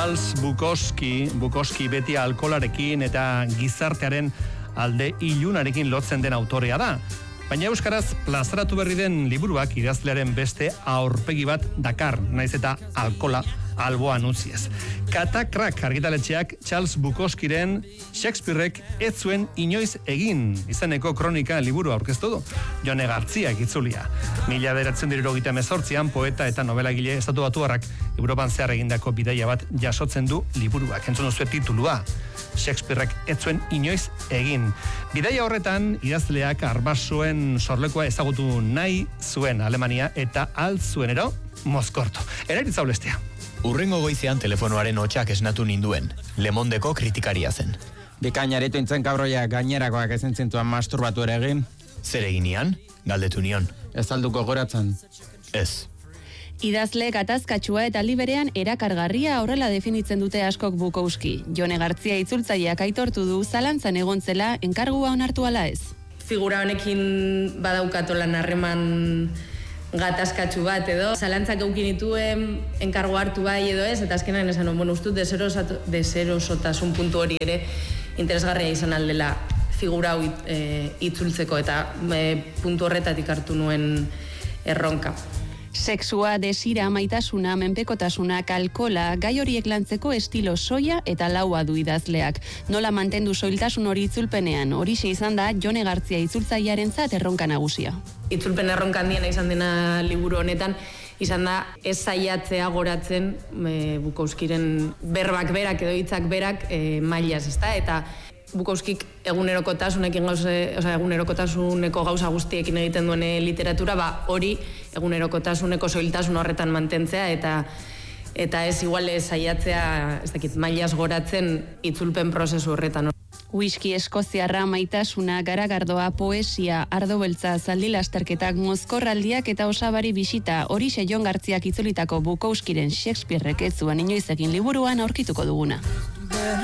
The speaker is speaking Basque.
Charles Bukowski beti alkoholarekin eta gizartearen alde ilunarekin lotzen den autorea da. Baina euskaraz plazaratu berri den liburuak idazlearen beste aurpegi bat dakar, naiz eta alkola alboan utziez. Katakrak argitaletxeak Charles Bukowskiren Shakespearek ez zuen inoiz egin izeneko kronika liburu aurkeztu du. Jone Gartziak itzulia. 1978an poeta eta novelagile estatubatuarrak Europan zehar egindako bidaia bat jasotzen du liburuak. Entzun duzue titulua. Shakespearek ez zuen inoiz egin. Bidaia horretan idazleak arbasoen sorlekoa ezagutu nahi zuen Alemania eta altzuenero mozkortu. Eraritza olestea. Urrengo goizean telefonoaren hotxak esnatu ninduen. Le Mondeko kritikaria zen. Bikainaritu intzen kabroia gainerakoak ezen zintuan masturbatu ere egin. Zer eginian? Galdetu nion. Ez alduko goratzen. Ez. Idazle gatazkatsua eta liberean erakargarria horrela definitzen dute askok Bukowski. Jone Gartzia itzultzaileak aitortu du zalantzan egontzela enkargua onartu ala ez. Figura honekin badaukatolan harreman gatazkatsu bat edo, zalantzak eukin dituen enkargo hartu bai edo ez, eta azkenan esan, ustut deserosotasun puntu hori ere interesgarria izan aldela figura hau itzultzeko eta puntu horretatik hartu nuen erronka. Sexua, desira, maitasuna, menpekotasunak, alkola, gai horiek lantzeko estilo soia eta laua du idazleak. Nola mantendu soiltasun hori itzulpenean, horixe izan da Jone Gartzia itzultzailearentzat erronka nagusia. Itzulpen erronka handiena izan dena liburu honetan, izan da ez saiatzea goratzen Bukowskiren berbak berak edo hitzak berak mailaz, ezta? Eta Bukowskik egunerokotasuneko gauza guztiekin egiten duen literatura, hori egunerokotasuneko soiltasun horretan mantentzea eta ez igual saiatzea, ez dakit, mailaz goratzen itzulpen prozesu horretan. Whisky eskoziarra, maitasuna, garagardoa, poesia, ardo beltza, zaldi lasterketak, mozkorraldiak eta osabari bisita, horixe Jon Gartziak itzulitako Bukowskiren Shakespearek ez zuen inoiz egin liburuan aurkituko duguna.